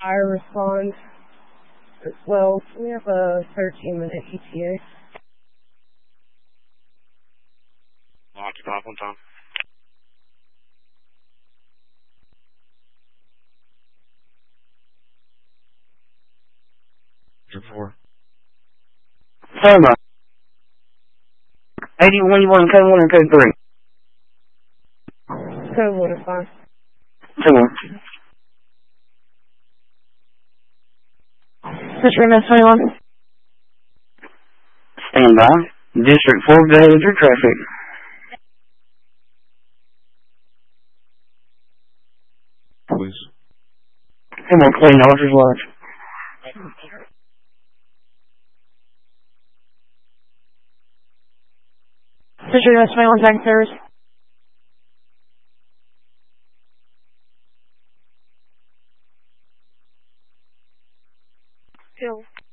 I respond. Well, we have a 13-minute ETA. Occupy one time. Four. Selma. 81, you want code 1 or code 3? Code 1 is fine. Code 1. District S21. Stand by. District 4, go ahead with your traffic. Please. Come on, clean officers lodge. District S21, second service. Kill.